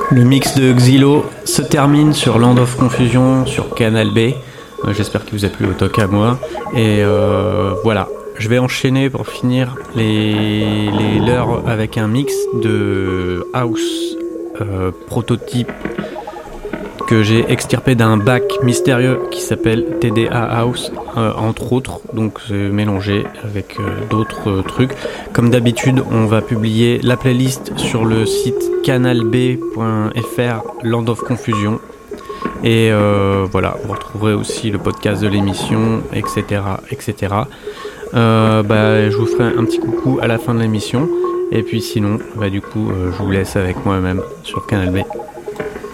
Le mix de Xylo se termine sur Land of Confusion sur Canal B. J'espère qu'il vous a plu autant qu'à moi. Et voilà, je vais enchaîner pour finir les leurs avec un mix de house prototype que j'ai extirpé d'un bac mystérieux qui s'appelle TDA House, entre autres. Donc c'est mélangé avec d'autres trucs. Comme d'habitude, on va publier la playlist sur le site canalb.fr Land of Confusion. Et voilà, vous retrouverez aussi le podcast de l'émission, etc. etc. Je vous ferai un petit coucou à la fin de l'émission. Et puis sinon, du coup, je vous laisse avec moi-même sur Canal B.